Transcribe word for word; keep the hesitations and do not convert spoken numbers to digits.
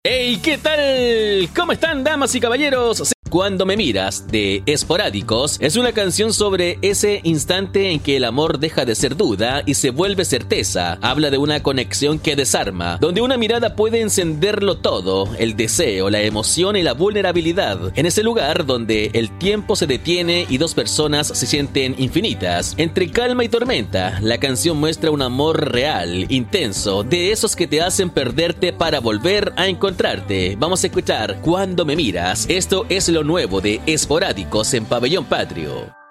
Hey, ¿qué tal? ¿Cómo están, damas y caballeros? Cuando me miras, de Esporádicos, es una canción sobre ese instante en que el amor deja de ser duda y se vuelve certeza. Habla de una conexión que desarma, donde una mirada puede encenderlo todo, el deseo, la emoción y la vulnerabilidad. En ese lugar donde el tiempo se detiene y dos personas se sienten infinitas. Entre calma y tormenta, la canción muestra un amor real, intenso, de esos que te hacen perderte para volver a encontrarte. Vamos a escuchar Cuando me miras. Esto es lo nuevo de Esporádicos en Pabellón Patrio.